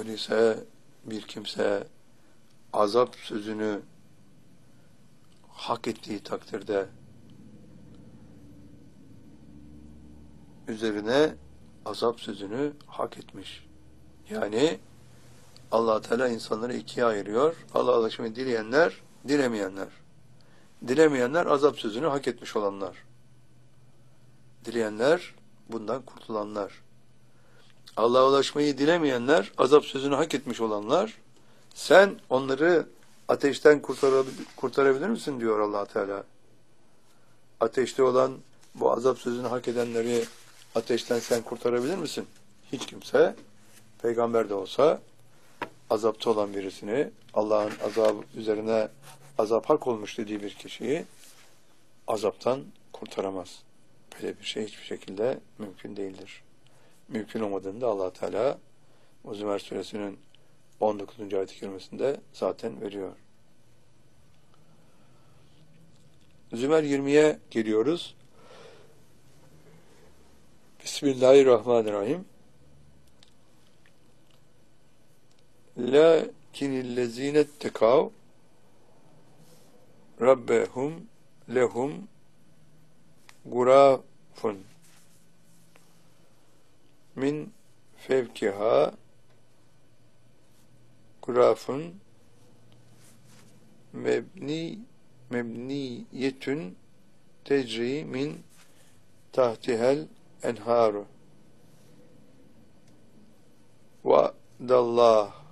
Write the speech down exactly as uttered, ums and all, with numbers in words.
öyleyse bir kimse azap sözünü hak ettiği takdirde üzerine azap sözünü hak etmiş. Yani Allah Teala insanları ikiye ayırıyor. Allah'a ulaşmayı dileyenler, dilemeyenler. Dilemeyenler azap sözünü hak etmiş olanlar. Dileyenler bundan kurtulanlar. Allah'a ulaşmayı dilemeyenler, azap sözünü hak etmiş olanlar. Sen onları ateşten kurtarabilir misin diyor Allah Teala. Ateşte olan bu azap sözünü hak edenleri ateşten sen kurtarabilir misin? Hiç kimse, peygamber de olsa, azapta olan birisini, Allah'ın azabı üzerine azap hak olmuş dediği bir kişiyi azaptan kurtaramaz. Böyle bir şey hiçbir şekilde mümkün değildir. Mümkün olmadığını da Allah Teala o Zümer suresinin on dokuzuncu ayet-i kerimesinde zaten veriyor. Zümer yirmiye geliyoruz. Bismillahirrahmanirrahim. Lakinillezine tekav rabbehum lehum gurafun min fevkiha gurafun mebni mebniyetün tecri min tahtihel enharu. Va'dallah